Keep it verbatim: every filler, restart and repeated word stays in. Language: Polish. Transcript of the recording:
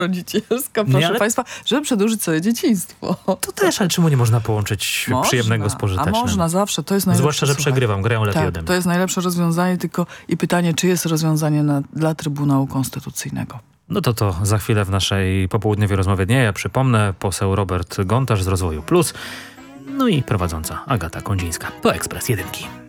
rodzicielska, proszę Nie, ale... państwa, żeby przedłużyć sobie dzieciństwo. To też, ale czemu nie można połączyć można, przyjemnego z pożytecznym? A można, zawsze, to jest najlepsze. Zwłaszcza, że słuchaj. przegrywam, grają lepiej tak, ode mnie. to jest najlepsze rozwiązanie, tylko i pytanie, czy jest rozwiązanie na, dla Trybunału Konstytucyjnego. No to to za chwilę w naszej popołudniowej rozmowie dnia. Ja przypomnę, poseł Robert Gontarz z Rozwoju Plus, no i prowadząca Agata Kondzińska. To Ekspres Jedynki.